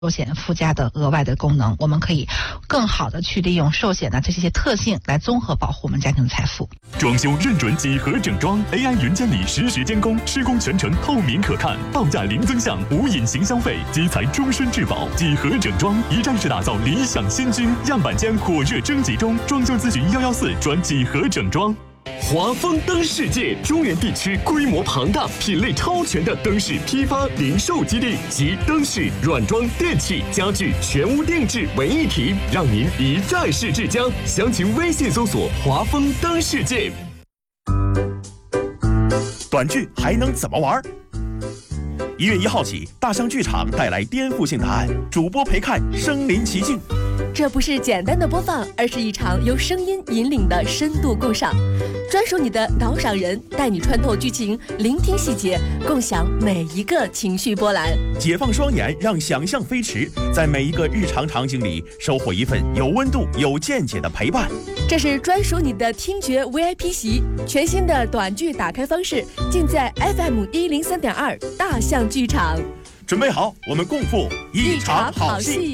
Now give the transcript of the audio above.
寿险附加的额外的功能，我们可以更好的去利用寿险的这些特性来综合保护我们家庭的财富。 装修认准几何整装 ，AI 云监理实时监工，施工全程透明可看，报价零增项，无隐形消费，基材终身质保。几何整装一站式打造理想新居，样板间火热征集中，装修咨询114转几何整装。 华丰灯世界中原地区规模庞大、品类超全的灯饰批发零售基地，集灯饰、软装、电器、家具全屋定制为一体，让您一站式至江。详情微信搜索“华丰灯世界”。 短剧还能怎么玩？1月1号起，大象剧场带来颠覆性答案，主播陪看身临其境。 这不是简单的播放，而是一场由声音引领的深度共赏，专属你的导赏人，带你穿透剧情，聆听细节，共享每一个情绪波澜。 解放双眼，让想象飞驰，在每一个日常场景里收获一份有温度、有见解的陪伴。 这是专属你的听觉 VIP 席，全新的短剧打开方式，尽在 FM103.2大象剧场。 准备好，我们共赴一场好戏。